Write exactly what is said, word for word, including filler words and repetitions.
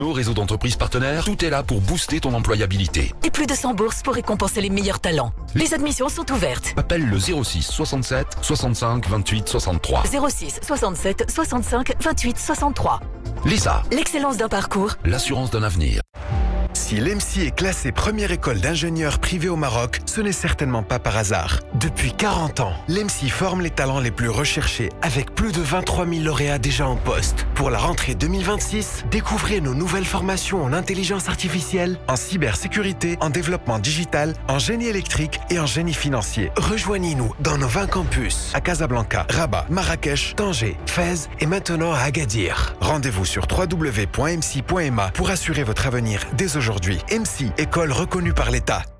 Au réseau d'entreprises partenaires, tout est là pour booster ton employabilité. Et plus de cent bourses pour récompenser les meilleurs talents. Les admissions sont ouvertes. Appelle le zéro six soixante-sept soixante-cinq vingt-huit soixante-trois. zéro six soixante-sept soixante-cinq vingt-huit soixante-trois. Lisa. L'excellence d'un parcours. L'assurance d'un avenir. Si l'E M C I est classée première école d'ingénieurs privée au Maroc, ce n'est certainement pas par hasard. Depuis quarante ans, l'E M C I forme les talents les plus recherchés avec plus de vingt-trois mille lauréats déjà en poste. Pour la rentrée deux mille vingt-six, découvrez nos nouvelles formations en intelligence artificielle, en cybersécurité, en développement digital, en génie électrique et en génie financier. Rejoignez-nous dans nos vingt campus à Casablanca, Rabat, Marrakech, Tanger, Fès et maintenant à Agadir. Rendez-vous sur w w w point m c i point m a pour assurer votre avenir dès aujourd'hui. M C I, école reconnue par l'État.